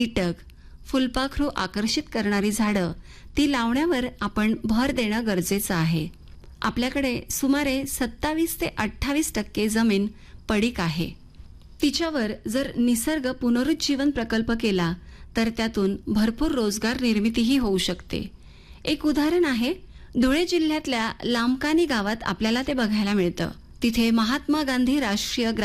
कीटक, फुलपाखरू आकर्षित करणारी झाडं ती लावण्यावर आपण भर देणं गरजेचं आहे. आपल्याकडे सुमारे 27 ते 28% जमीन पडीक आहे. तिच्यावर जर निसर्ग पुनरुज्जीवन प्रकल्प केला तर त्यातून भरपूर रोजगार निर्मितीही होऊ शकते. एक उदाहरण आहे, धुळे जिल्ह्यातल्या लामकानी गावात आपल्याला ते बघायला मिळतं. तिथे महात्मा गांधी राष्ट्रीय